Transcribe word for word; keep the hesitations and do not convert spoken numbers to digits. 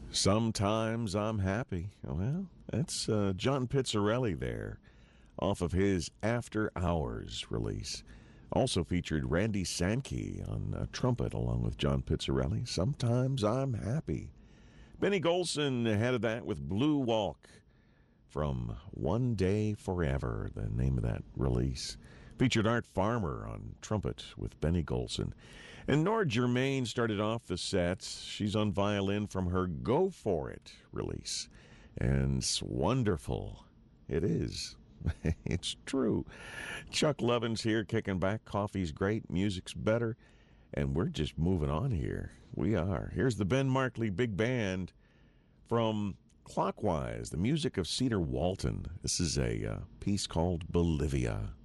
Sometimes I'm happy. Well, that's uh, John Pizzarelli there, off of his After Hours release. Also featured Randy Sankey on uh, trumpet along with John Pizzarelli. Sometimes I'm happy. Benny Golson ahead of that with Blue Walk from One Day Forever, the name of that release. Featured Art Farmer on trumpet with Benny Golson. And Nora Germain started off the set. She's on violin from her Go For It release. And it's wonderful. It is. It's true. Chuck Lovin's here kicking back. Coffee's great. Music's better. And we're just moving on here. We are. Here's the Ben Markley Big Band from Clockwise, the music of Cedar Walton. This is a uh, piece called Bolivia.